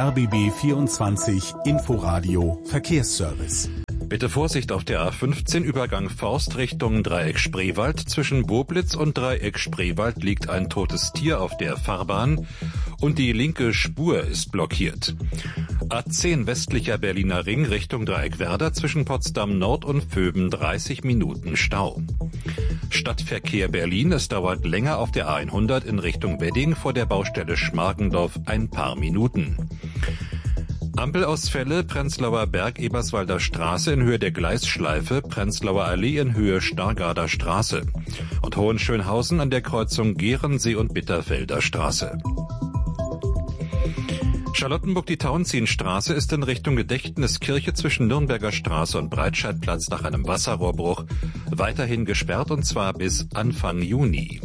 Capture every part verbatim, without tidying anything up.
R B B vierundzwanzig Inforadio Verkehrsservice. Bitte Vorsicht auf der A fünfzehn, Übergang Forst Richtung Dreieck Spreewald. Zwischen Boblitz und Dreieck Spreewald liegt ein totes Tier auf der Fahrbahn und die linke Spur ist blockiert. A zehn westlicher Berliner Ring Richtung Dreieck Werder, zwischen Potsdam Nord und Vöben dreißig Minuten Stau. Stadtverkehr Berlin, es dauert länger auf der A hundert in Richtung Wedding vor der Baustelle Schmargendorf ein paar Minuten. Ampelausfälle, Prenzlauer Berg, Eberswalder Straße in Höhe der Gleisschleife, Prenzlauer Allee in Höhe Stargarder Straße und Hohenschönhausen an der Kreuzung Gerensee und Bitterfelder Straße. Charlottenburg, die Tauentzienstraße ist in Richtung Gedächtniskirche zwischen Nürnberger Straße und Breitscheidplatz nach einem Wasserrohrbruch weiterhin gesperrt, und zwar bis Anfang Juni.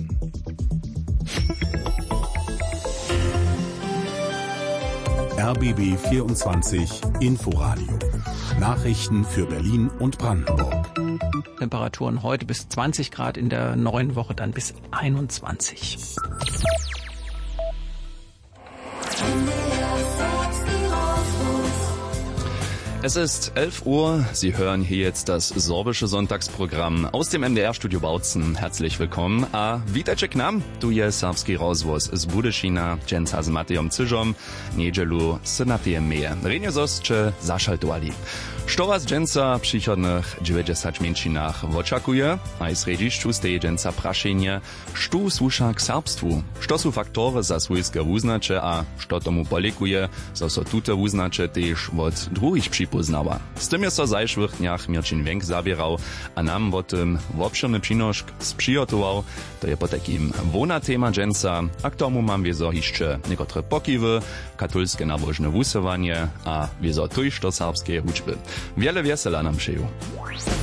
R B B vierundzwanzig Inforadio. Nachrichten für Berlin und Brandenburg. Temperaturen heute bis zwanzig Grad, in der neuen Woche dann bis einundzwanzig. Es ist elf Uhr. Sie hören hier jetzt das sorbische Sonntagsprogramm aus dem M D R-Studio Bautzen. Herzlich willkommen. A witajcie k nam. Tu je serbski rozvoz z Budyšina, dżęca z Matejom Cyżom, niedzielu z Natijem Meje. Renio zosće zašaltovali. Što was dżęca przychodnych dziewięćdziesiąt mięczynach oczekuje, a z redzisczu steje dżęca praszenie, što słusza k serbstwu, što su faktory za swojske wuznacze, a što tomu polikuje, so so tute wuznacze też od drugich przypoznała. Z tym jest so zajszłych dniach Mirčin Wenk zabierał, a nam o tym obszerny przynoszk sprzygotował. To je po takim wona tema dżęca, a k tomu mam wiezo jeszcze niekotre pokiwy, katolskie nabożne wusowanie, a wiezo tuj, što serbskie huczby. Wiele wiesela nam szyju.